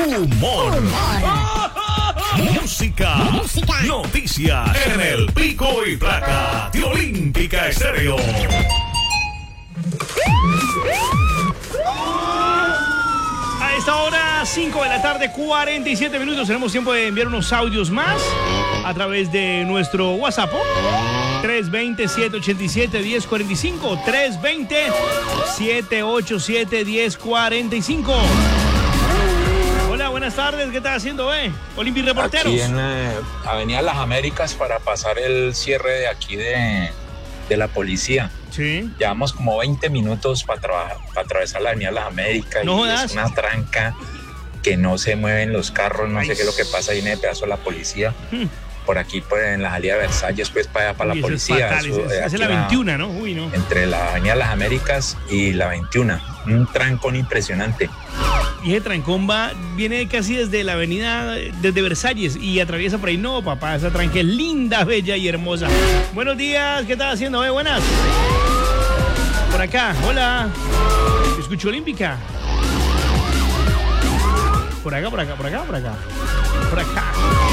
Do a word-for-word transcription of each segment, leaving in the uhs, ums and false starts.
humor, humor. Música, Música, noticias en el Pico y Placa de Olímpica Estéreo. A esta hora, cinco de la tarde, cuarenta y siete minutos. Tenemos tiempo de enviar unos audios más a través de nuestro WhatsApp. tres dos cero, siete ocho siete, uno cero cuatro cinco. tres dos cero, siete ocho siete, uno cero cuatro cinco. Hola, buenas tardes. ¿Qué estás haciendo, eh? Olympic Reporteros. Aquí en eh, Avenida Las Américas para pasar el cierre de aquí de, de la policía. Sí. Llevamos como veinte minutos para trabajar, para atravesar la Avenida Las Américas. No y jodas. es una tranca que no se mueven los carros, no Ay. sé qué es lo que pasa ahí en el pedazo de la policía. Hmm. Por aquí, pues, en la salida de Versalles, pues, para allá, para Uy, la policía. Es eso, es, es la veintiuna, ¿no? Uy, no. Entre la Avenida Las Américas y la veintiuna. Un trancón impresionante. Y ese trancón va, viene casi desde la avenida, desde Versalles, y atraviesa por ahí. No, papá, esa tranca es linda, bella y hermosa. Buenos días, ¿qué estás haciendo? Eh? Buenas. Por acá, hola. Escucho Olímpica. Por acá, por acá, por acá, por acá. Por acá.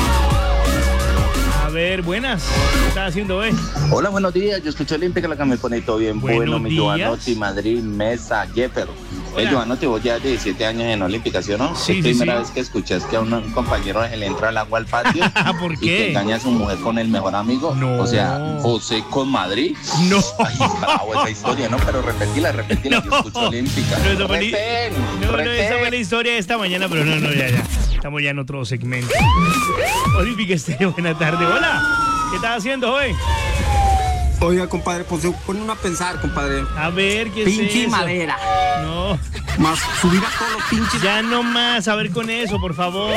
A ver, buenas. ¿Qué estás haciendo, eh? Hola, buenos días. Yo escucho Olímpica, la que me pone todo bien. Buenos bueno, mi días. Giovanotti, Madrid, Mesa, Jeffer. Oye, Giovanotti, vos ya de diecisiete años en Olímpica, ¿sí o no? Sí, es sí, primera sí. vez que escuchas que a un, un compañero se le entra el agua al patio. ¿Por y qué? que engaña a su mujer con el mejor amigo. No. O sea, José con Madrid. No. Ay, bravo esa historia, ¿no? Pero repetila, repetila, No. yo escucho Olímpica. No, esa fue, Retén, no, no, retén. esa fue la historia de esta mañana, pero no, no, ya, ya. Estamos ya en otro segmento. Olímpica Estéreo, buena tarde. Hola. ¿Qué estás haciendo hoy? Oiga, compadre, pues se pone uno a pensar, compadre. A ver, ¿qué Pinche es eso? madera. No. Más subir a todos los pinches. Ya no más, a ver con eso, por favor.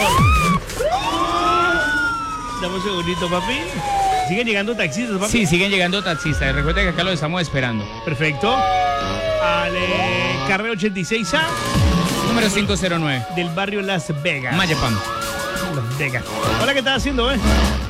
Dame un segundito, papi. ¿Siguen llegando taxistas, papi? Sí, siguen llegando taxistas. Recuerda que acá los estamos esperando. Perfecto. Al eh, carrera ochenta y seis A. Número cinco cero nueve. Del barrio Las Vegas. Mayapam. Las Vegas. Hola, ¿qué estás haciendo, eh?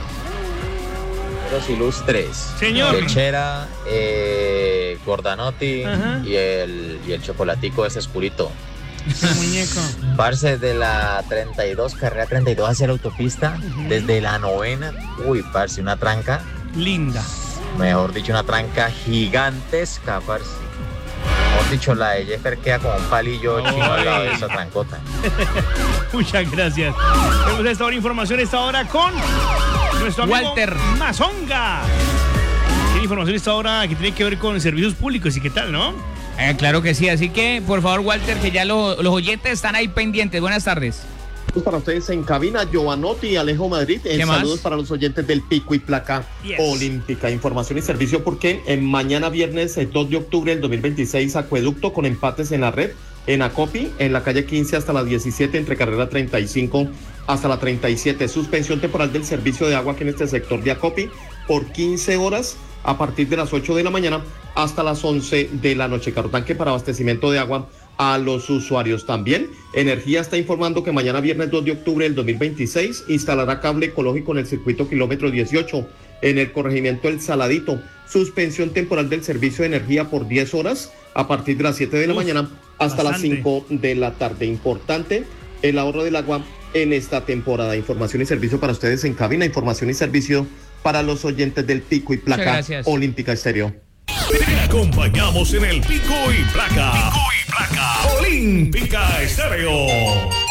Los ilustres. Señor. Lechera, eh, Gordanotti Ajá. y el, y el chocolatico ese oscurito. Muñeco. Parce, de la treinta y dos, carrera treinta y dos hacia la autopista, uh-huh. desde la novena, uy, parce, una tranca. Linda. Mejor dicho, una tranca gigantesca, parce. Mejor dicho, la de Jeffer queda como un palillo chino al lado de esa trancota. Muchas gracias. Tenemos esta hora información, esta hora con nuestro amigo Walter Mazonga. Tiene información esta hora que tiene que ver con servicios públicos y qué tal, ¿no? Eh, claro que sí, así que por favor, Walter, que ya lo, los oyentes están ahí pendientes. Buenas tardes. Saludos para ustedes en cabina, Giovanotti y Alejo Madrid. En saludos para los oyentes del Pico y Placa yes. Olímpica. Información y servicio porque en mañana viernes el dos de octubre del dos mil veintiséis, acueducto con empates en la red en Acopi, en la calle quince hasta la diecisiete, entre carrera treinta y cinco hasta la treinta y siete. Suspensión temporal del servicio de agua que en este sector de Acopi por quince horas a partir de las ocho de la mañana hasta las once de la noche. Carotanque para abastecimiento de agua a los usuarios. También Energía está informando que mañana viernes dos de octubre del dos mil veintiséis instalará cable ecológico en el circuito kilómetro dieciocho en el corregimiento El Saladito. Suspensión temporal del servicio de energía por diez horas a partir de las siete de la Uf, mañana hasta bastante. las cinco de la tarde. Importante el ahorro del agua en esta temporada. Información y servicio para ustedes en cabina. Información y servicio para los oyentes del Pico y Placa Olímpica Estéreo. Te acompañamos en el Pico y Placa. Pico y Placa Olímpica Estéreo.